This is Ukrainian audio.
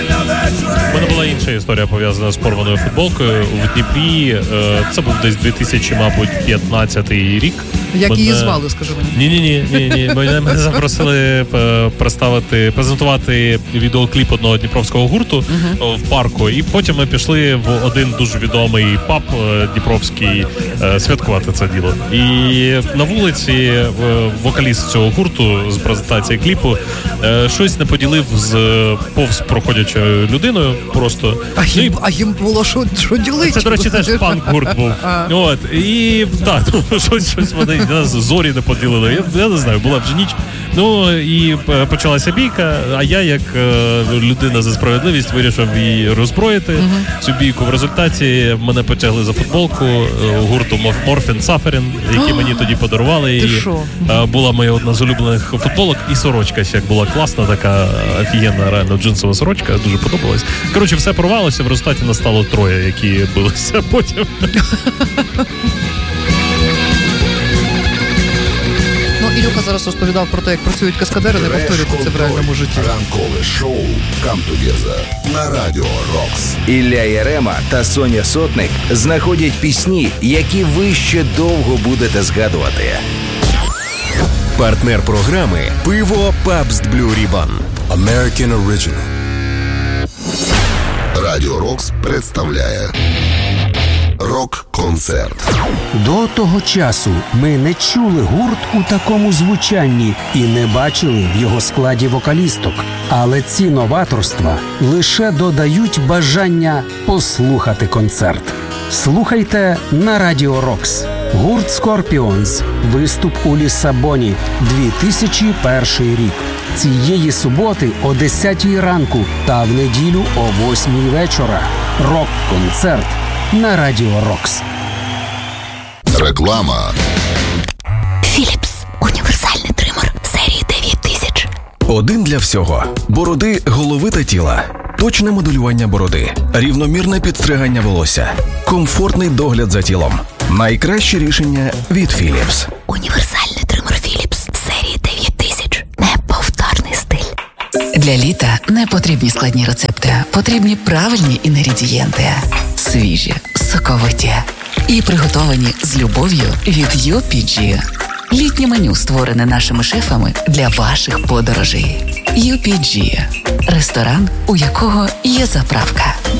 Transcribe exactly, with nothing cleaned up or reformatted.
У мене була інша історія пов'язана з порваною футболкою у Дніпрі. Це був десь дві тисячі, мабуть, п'ятнадцятий рік. Як мене... її звали, скажи мені? Ні-ні-ні, ні-ні. Мене, мене запросили представити, презентувати відеокліп одного дніпровського гурту uh-huh. в парку. І потім ми пішли в один дуже відомий паб дніпровський святкувати це діло. І на вулиці вокаліст цього гурту з презентації кліпу щось не поділив з повз проходячою людиною просто. А їм, і... а їм було що, що ділити? Це, до речі, теж панк-гурт був. От. І так, ну, щось, щось вони нас зорі не поділили. Я, я не знаю, була вже ніч. Ну, і почалася бійка, а я, як е, людина за справедливість, вирішив її роззброїти, uh-huh. цю бійку. В результаті мене потягли за футболку е, гурту Morphin Suffering, які мені тоді подарували. І е, була моя одна з улюблених футболок, і сорочка ще як була класна, така офігенна, реально джинсова сорочка, дуже подобалась. Коротше, все порвалося, в результаті нас стало троє, які билися потім. Ілюха зараз розповідав про те, як працюють каскадери, не повторюйте це в реальному житті. Ранкове шоу «Come Together» на Радіо Рокс. Ілля Єрема та Соня Сотник знаходять пісні, які ви ще довго будете згадувати. Партнер програми «Пиво Pabst Blue Ribbon». American Original. Радіо Рокс представляє рок-концерт. До того часу ми не чули гурт у такому звучанні і не бачили в його складі вокалісток. Але ці новаторства лише додають бажання послухати концерт. Слухайте на Радіо Рокс. Гурт Scorpions. Виступ у Лісабоні. дві тисячі перший рік. Цієї суботи о десятій ранку та в неділю о восьмій вечора. Рок-концерт на Радіо Рокс. Реклама. Philips. Універсальний тример серії дев'ять тисяч. Один для всього. Бороди, голови та тіла. Точне моделювання бороди. Рівномірне підстригання волосся. Комфортний догляд за тілом. Найкраще рішення від Philips. Універсальний тример Philips серії дев'ять тисяч. Неповторний стиль. Для літа не потрібні складні рецепти. Потрібні правильні інгредієнти. Свіжі, соковиті і приготовані з любов'ю від ю пі джі. Літнє меню створене нашими шефами для ваших подорожей. ю пі джі – ресторан, у якого є заправка.